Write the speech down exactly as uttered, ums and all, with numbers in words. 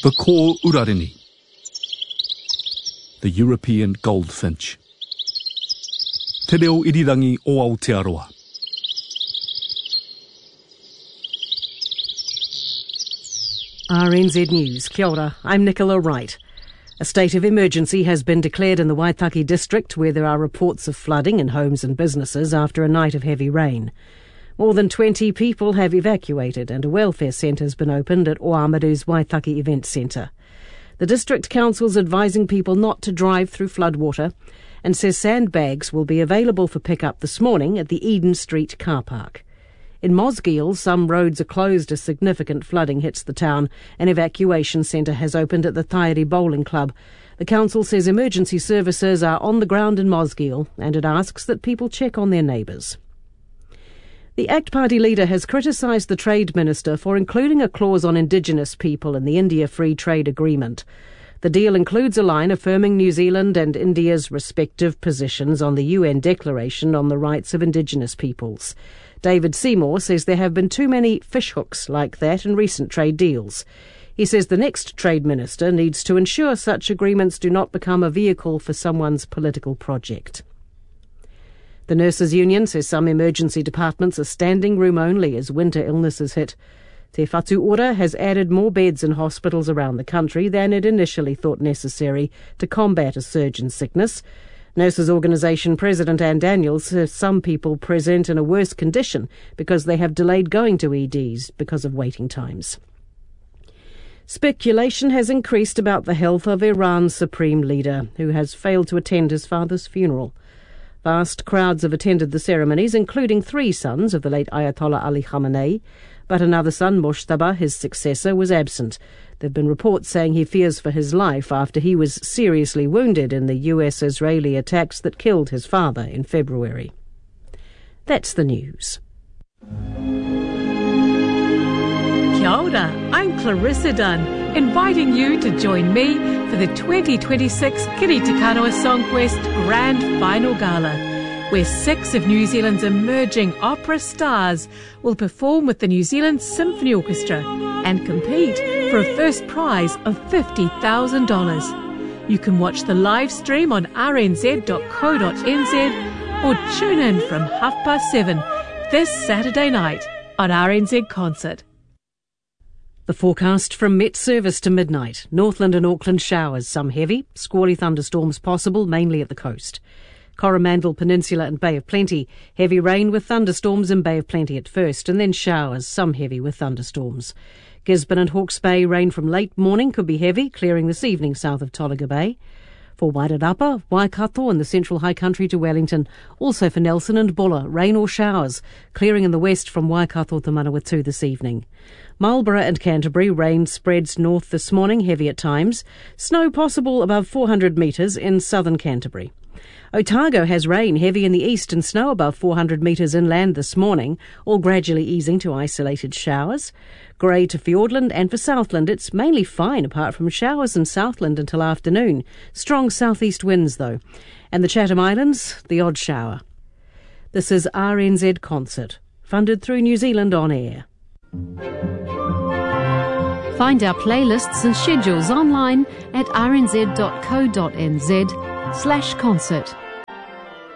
The Ko Urarini, the European goldfinch. Te reo irirangi o Aotearoa. R N Z News. Kia ora, I'm Nicola Wright. A state of emergency has been declared in the Waitaki district, where there are reports of flooding in homes and businesses after a night of heavy rain. More than twenty people have evacuated and a welfare centre has been opened at Oamaru's Waitaki Event Centre. The District Council's advising people not to drive through floodwater and says sandbags will be available for pick-up this morning at the Eden Street car park. In Mosgiel, some roads are closed as significant flooding hits the town. An evacuation centre has opened at the Taieri Bowling Club. The council says emergency services are on the ground in Mosgiel and it asks that people check on their neighbours. The ACT Party leader has criticised the Trade Minister for including a clause on Indigenous people in the India Free Trade Agreement. The deal includes a line affirming New Zealand and India's respective positions on the U N Declaration on the Rights of Indigenous Peoples. David Seymour says there have been too many fishhooks like that in recent trade deals. He says the next Trade Minister needs to ensure such agreements do not become a vehicle for someone's political project. The Nurses Union says some emergency departments are standing room only as winter illnesses hit. Te Whatu Ora has added more beds in hospitals around the country than it initially thought necessary to combat a surge in sickness. Nurses Organisation President Anne Daniels says some people present in a worse condition because they have delayed going to E Ds because of waiting times. Speculation has increased about the health of Iran's supreme leader, who has failed to attend his father's funeral. Vast crowds have attended the ceremonies, including three sons of the late Ayatollah Ali Khamenei, but another son, Moshtaba, his successor, was absent. There have been reports saying he fears for his life after he was seriously wounded in the U S-Israeli attacks that killed his father in February. That's the news. Kia ora, I'm Clarissa Dunn, inviting you to join me for the twenty twenty-six Kiri Te Kanawa Songquest Grand Final Gala, where six of New Zealand's emerging opera stars will perform with the New Zealand Symphony Orchestra and compete for a first prize of fifty thousand dollars. You can watch the live stream on r n z dot co dot n z or tune in from half past seven this Saturday night on R N Z Concert. The forecast from Met Service to midnight. Northland and Auckland showers, some heavy, squally thunderstorms possible, mainly at the coast. Coromandel Peninsula and Bay of Plenty, heavy rain with thunderstorms in Bay of Plenty at first, and then showers, some heavy with thunderstorms. Gisborne and Hawke's Bay, rain from late morning could be heavy, clearing this evening south of Tolaga Bay. For Wairarapa, Waikato and the Central High Country to Wellington. Also for Nelson and Buller, rain or showers, clearing in the west from Waikato to Manawatu this evening. Marlborough and Canterbury, rain spreads north this morning, heavy at times. Snow possible above four hundred metres in southern Canterbury. Otago has rain heavy in the east and snow above four hundred metres inland this morning, all gradually easing to isolated showers. Grey to Fiordland, and for Southland it's mainly fine apart from showers in Southland until afternoon. Strong southeast winds though. And the Chatham Islands, the odd shower. This is R N Z Concert, funded through New Zealand On Air. Find our playlists and schedules online at r n z dot co dot n z slash concert.